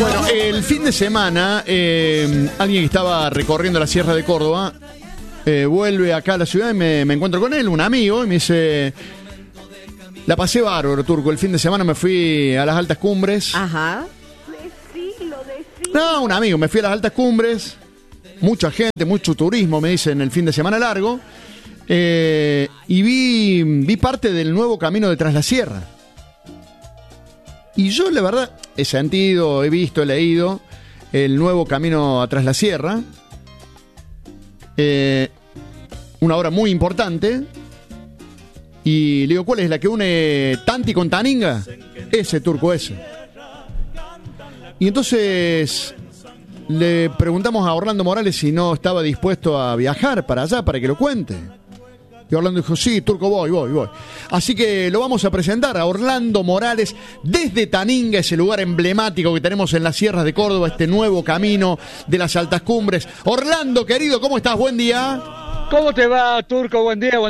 Bueno, el fin de semana, alguien que estaba recorriendo la Sierra de Córdoba vuelve acá a la ciudad y me encuentro con él, un amigo, y me dice: la pasé bárbaro, Turco, el fin de semana me fui a las altas cumbres. Ajá. No, un amigo, me fui a las altas cumbres, mucha gente, mucho turismo, me dice, en el fin de semana largo, y vi parte del nuevo camino de Tras la Sierra. Y yo, la verdad, he sentido, he visto, he leído el nuevo camino a Tras la Sierra. Una obra muy importante. Y le digo, ¿cuál es? ¿La que une Tanti con Taninga? Ese, Turco, ese. Y entonces le preguntamos a Orlando Morales si no estaba dispuesto a viajar para allá, para que lo cuente. Y Orlando dijo: sí, Turco, voy. Así que lo vamos a presentar a Orlando Morales desde Taninga, ese lugar emblemático que tenemos en las sierras de Córdoba, este nuevo camino de las altas cumbres. Orlando, querido, ¿cómo estás? Buen día. ¿Cómo te va, Turco? Buen día.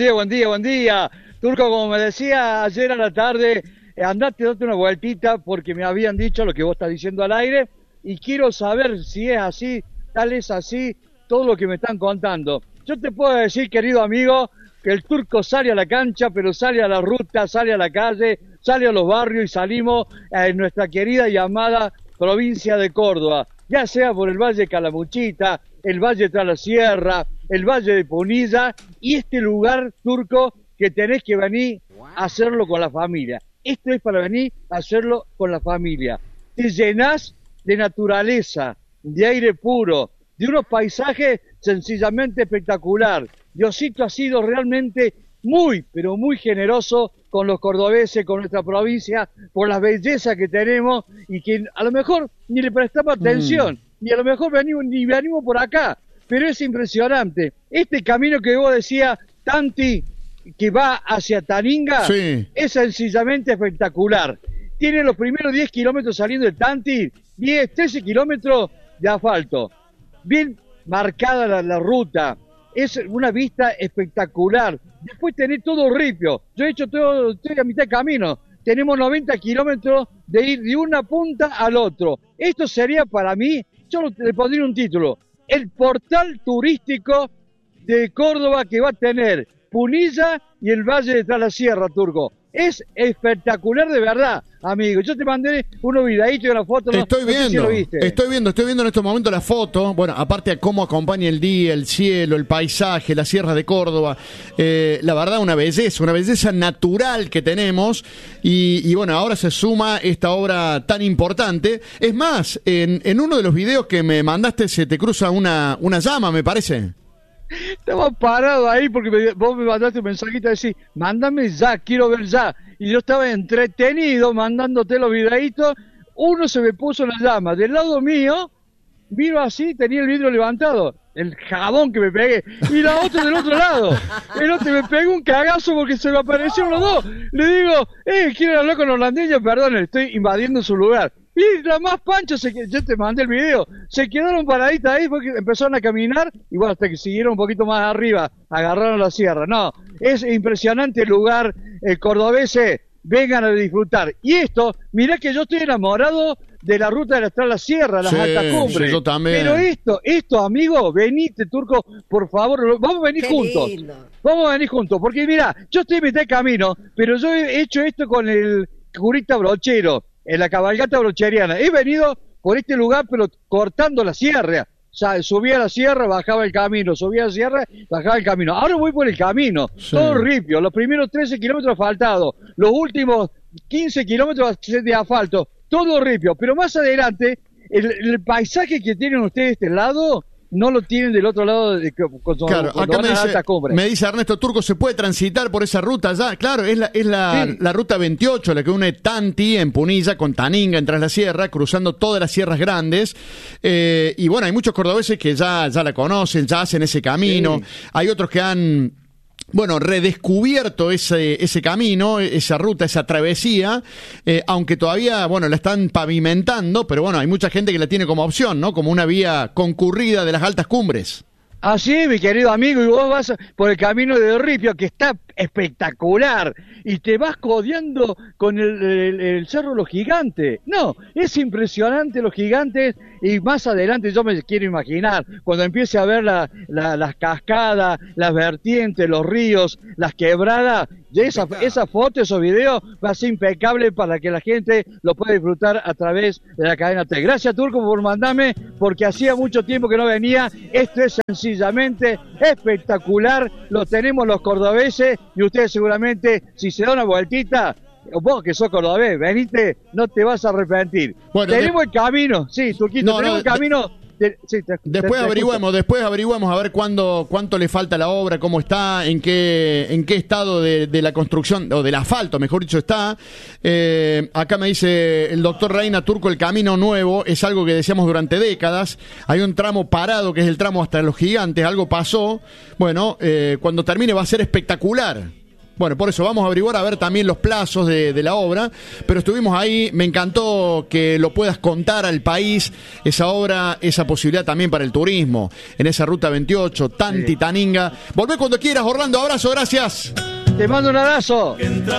Turco, como me decía ayer a la tarde, andate, date una vueltita, porque me habían dicho lo que vos estás diciendo al aire, y quiero saber si es así, tal es así, todo lo que me están contando. Yo te puedo decir, querido amigo, que el Turco sale a la cancha, pero sale a la ruta, sale a la calle, sale a los barrios y salimos en nuestra querida y amada provincia de Córdoba, ya sea por el Valle de Calamuchita, el Valle de Tras la Sierra, el Valle de Punilla, y este lugar, Turco, que tenés que venir a hacerlo con la familia. Esto es para venir a hacerlo con la familia. Te llenás de naturaleza, de aire puro, de unos paisajes sencillamente espectacular. Diosito ha sido realmente muy, pero muy generoso con los cordobeses, con nuestra provincia, por las bellezas que tenemos y que a lo mejor ni le prestamos atención, ni a lo mejor venimos por acá, pero es impresionante. Este camino que vos decías, Tanti, que va hacia Taninga, sí, es sencillamente espectacular. Tiene los primeros 10 kilómetros saliendo de Tanti, 13 kilómetros de asfalto. Bien marcada la ruta, es una vista espectacular. Después tenés todo ripio. Yo he hecho todo, estoy a mitad de camino. Tenemos 90 kilómetros de ir de una punta al otro. Esto sería para mí, yo le pondría un título: el portal turístico de Córdoba, que va a tener Punilla y el Valle de Tras la Sierra, Turco. Es espectacular de verdad, amigo. Yo te mandé unos videitos y una foto. Estoy viendo en estos momentos la foto. Bueno, aparte de cómo acompaña el día, el cielo, el paisaje, las sierras de Córdoba. La verdad, una belleza natural que tenemos. Y bueno, ahora se suma esta obra tan importante. Es más, en uno de los videos que me mandaste se te cruza una llama, me parece. Estaba parado ahí porque vos me mandaste un mensajito y decís: mándame ya, quiero ver ya. Y yo estaba entretenido mandándote los videitos. Uno se me puso la llama del lado mío, vino así, tenía el vidrio levantado, el jabón que me pegué, y la otra del otro lado. El otro me pegó un cagazo porque se me aparecieron los dos. Le digo: ¿quieren hablar con Orlandillo? Perdón, estoy invadiendo su lugar. Y la más pancha, yo te mandé el video, se quedaron paraditas ahí porque empezaron a caminar y bueno, hasta que siguieron un poquito más arriba, agarraron la sierra. No, es impresionante el lugar, cordobeses, vengan a disfrutar. Y esto, mirá que yo estoy enamorado de la ruta de Tras la Sierra, las altas cumbres. Sí, yo también. Pero esto, amigo, venite, Turco, por favor, vamos a venir juntos. Lindo. Vamos a venir juntos, porque mirá, yo estoy en mitad de camino, pero yo he hecho esto con el curita brochero, en la cabalgata brocheriana. He venido por este lugar, pero cortando la sierra. O sea, subía la sierra, bajaba el camino, subía la sierra, bajaba el camino. Ahora voy por el camino, sí, todo ripio. Los primeros 13 kilómetros asfaltados, los últimos 15 kilómetros de asfalto, todo ripio. Pero más adelante, el paisaje que tienen ustedes de este lado, no lo tienen del otro lado claro, acá me dice Ernesto: Turco, ¿se puede transitar por esa ruta ya? Claro, es la ruta 28, la que une Tanti en Punilla con Taninga en Tras la Sierra, cruzando todas las sierras grandes. Y bueno, hay muchos cordobeses que ya la conocen, ya hacen ese camino. Sí. Hay otros que han redescubierto ese camino, esa ruta, esa travesía, aunque todavía, la están pavimentando, pero hay mucha gente que la tiene como opción, ¿no? Como una vía concurrida de las altas cumbres. Así, mi querido amigo, y vos vas por el camino de Ripio, que está espectacular, y te vas codeando con el Cerro Los Gigantes. No, es impresionante Los Gigantes, y más adelante yo me quiero imaginar, cuando empiece a ver las cascadas, las vertientes, los ríos, las quebradas, esa foto, esos videos, va a ser impecable para que la gente lo pueda disfrutar a través de la cadena T. Gracias, Turco, por mandarme, porque hacía mucho tiempo que no venía. Esto es sencillamente espectacular, lo tenemos los cordobeses, y ustedes seguramente, si se da una vueltita, vos que sos cordobés, venite, no te vas a arrepentir. Bueno, tenemos el camino, sí, Turquito, tenemos el camino. Después averiguamos a ver cuánto le falta a la obra, cómo está, en qué estado de la construcción, o del asfalto, mejor dicho, está. Acá me dice el doctor Reina, Turco, el camino nuevo es algo que decíamos durante décadas. Hay un tramo parado, que es el tramo hasta Los Gigantes, algo pasó. Bueno, cuando termine va a ser espectacular. Bueno, por eso vamos a averiguar, a ver también los plazos de la obra, pero estuvimos ahí, me encantó que lo puedas contar al país, esa obra, esa posibilidad también para el turismo, en esa ruta 28, tan titaninga. Volvé cuando quieras, Orlando, abrazo, gracias. Te mando un abrazo.